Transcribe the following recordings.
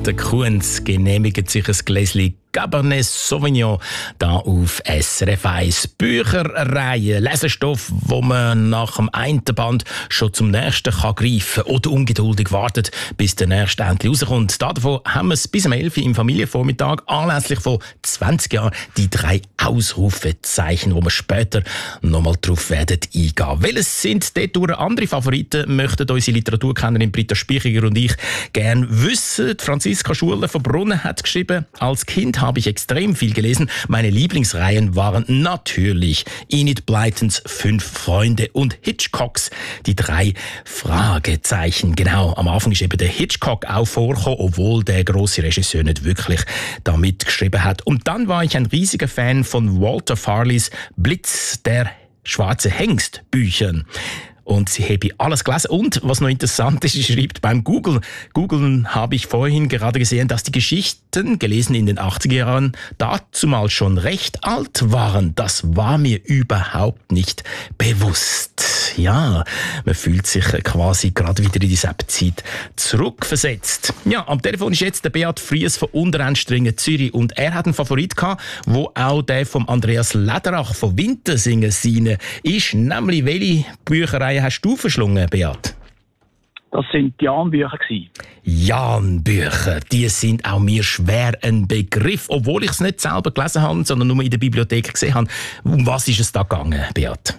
Der Kunz genehmigt sich ein Gläschen Cabernet Sauvignon da auf SRF 1. Bücherreihe, Lesestoff, wo man nach dem einen Band schon zum nächsten kann greifen oder ungeduldig wartet, bis der nächste endlich rauskommt. Davon haben wir es bis um 11 Uhr im Familienvormittag anlässlich von 20 Jahren die 3 Ausrufezeichen, wo wir später nochmal drauf werden eingehen. Welches sind dort andere Favoriten, möchten unsere Literaturkennerin Britta Spichiger und ich gerne wissen. Franziska Schuler von Brunnen hat geschrieben, als Kind habe ich extrem viel gelesen. Meine Lieblingsreihen waren natürlich Enid Blytons 5 Freunde und Hitchcocks die 3 Fragezeichen. Genau, am Anfang ist eben der Hitchcock auch vorgekommen, obwohl der grosse Regisseur nicht wirklich damit geschrieben hat. Und dann war ich ein riesiger Fan von Walter Farleys Blitz der schwarze Hengst Büchern. Und sie habe alles gelesen. Und, was noch interessant ist, sie schreibt beim Googlen habe ich vorhin gerade gesehen, dass die Geschichten, gelesen in den 80er Jahren, dazumal schon recht alt waren. Das war mir überhaupt nicht bewusst. Ja, man fühlt sich quasi gerade wieder in diese Zeit zurückversetzt. Ja, am Telefon ist jetzt der Beat Fries von Unterenstringen, Zürich. Und er hat einen Favorit gehabt, wo auch der von Andreas Lederach von Wintersingen seine ist. Nämlich, welche Bücherei hast du verschlungen, Beat? Das sind die Jan-Bücher. Jan-Bücher, die sind auch mir schwer ein Begriff, obwohl ich es nicht selber gelesen habe, sondern nur in der Bibliothek gesehen habe. Um was ist es da gegangen, Beat?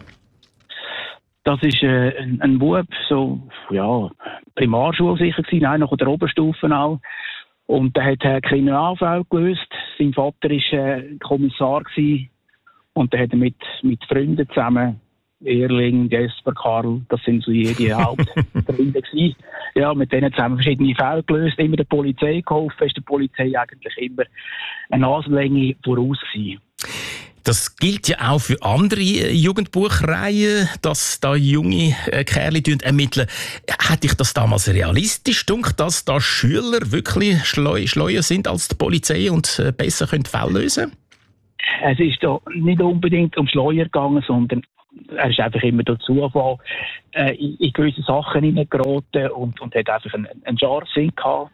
Das ist ein Bub, so, ja, Primarschule sicher gewesen, nein, noch in der Oberstufe auch. Und der hat Kriminalfälle gelöst. Sein Vater war Kommissar gewesen. Und der hat mit Freunden zusammen, Erling, Jesper, Karl, das sind so die Hauptfreunde gewesen. Ja, mit denen zusammen verschiedene Fälle gelöst, immer der Polizei geholfen, ist der Polizei eigentlich immer eine Nasenlänge voraus gewesen. Das gilt ja auch für andere Jugendbuchreihen, dass da junge Kerle ermitteln. Hat dich das damals realistisch gedacht, dass da Schüler wirklich schleuer sind als die Polizei und besser Fälle lösen können? Es ist da nicht unbedingt um Schleuer gegangen, sondern er ist einfach immer durch Zufall in gewisse Sachen hineingeraten und hat einfach einen Jarrsinn gehabt.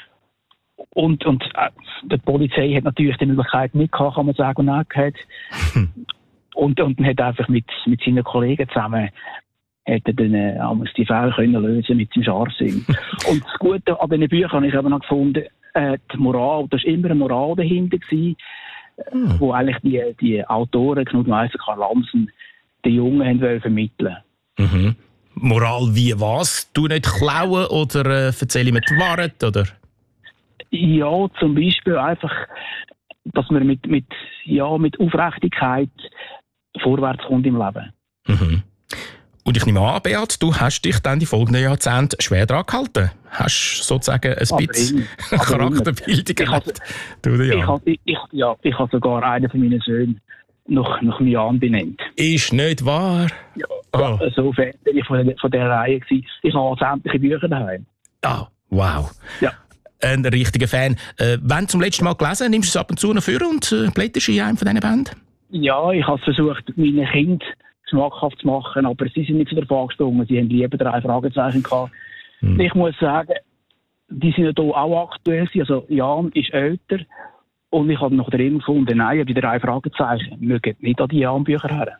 Und die Polizei hat natürlich die Möglichkeit nicht gehabt, kann man sagen, und gehabt. Und hat einfach mit seinen Kollegen zusammen hat er dann die Fälle können lösen mit seinem Scharfsinn. Und das Gute an diesen Büchern habe ich eben noch gefunden, die Moral, da war immer eine Moral dahinter gewesen, wo eigentlich die Autoren, Knut Meiser, Karl Lamsen, die Jungen haben vermitteln. Mhm. Moral wie was? Du nicht klauen oder erzähle mir die Wahrheit, oder? Ja, zum Beispiel einfach, dass man mit Aufrichtigkeit vorwärts kommt im Leben. Mhm. Und ich nehme an, Beat, du hast dich dann die folgenden Jahrzehnte schwer dran gehalten. Hast sozusagen ein bisschen Charakterbildung gehabt. Ich habe sogar einen von meinen Söhnen nach mir Jan benannt. Ist nicht wahr? Ja, so Fan bin ich von dieser Reihe gewesen. Ich habe sämtliche Bücher daheim. Ah, wow. Ja. Ein richtiger Fan. Wenn zum letzten Mal gelesen, nimmst du es ab und zu noch vor und blätterst in einem von diesen Bänden? Ja, ich habe versucht, meinen Kindern schmackhaft zu machen, aber sie sind nicht zu der Frage gesprungen. Sie haben lieber 3 Fragezeichen gehabt. Ich muss sagen, die sind ja hier auch aktuell. Also Jan ist älter und ich habe noch drin gefunden, nein, die 3 Fragezeichen mögen nicht an die Jan-Bücher her.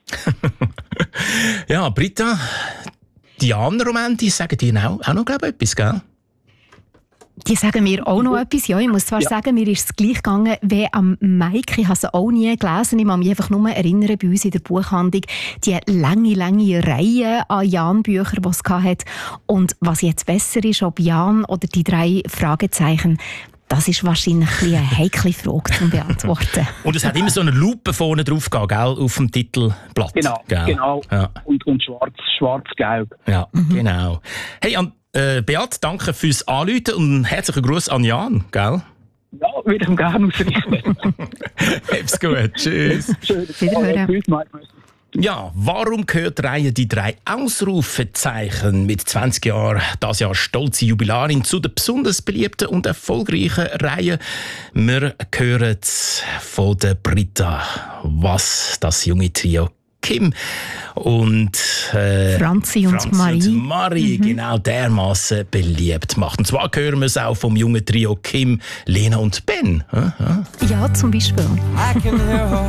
Ja, Britta, die Jan-Romane, die sagen dir auch noch, glaube ich, etwas, gell? Die sagen mir auch noch etwas. Ja, ich muss zwar sagen, mir ist es gleich gegangen wie am Mike. Ich habe sie auch nie gelesen. Ich kann mich einfach nur erinnern, bei uns in der Buchhandlung, die lange Reihe an Jan-Büchern, die es hatte. Und was jetzt besser ist, ob Jan oder die 3 Fragezeichen, das ist wahrscheinlich eine heikle Frage zu beantworten. Und es hat immer so eine Lupe vorne drauf gehabt, gell, auf dem Titelblatt. Genau. Ja. Und schwarz-gelb. Ja, genau. Hey, Beat, danke fürs Anrufen und herzlichen Gruß an Jan, gell? Ja, würde ich ihm gerne ausrichten. Hab's gut, tschüss. Ja, warum gehört die Reihe die 3 Ausrufezeichen mit 20 Jahren, das Jahr stolze Jubilarin, zu der besonders beliebten und erfolgreichen Reihe? Wir hören von der Britta, was das junge Trio Kim und Franzi und Marie. Genau, dermaßen beliebt macht. Und zwar hören wir es auch vom jungen Trio Kim, Lena und Ben. Ja, zum Beispiel.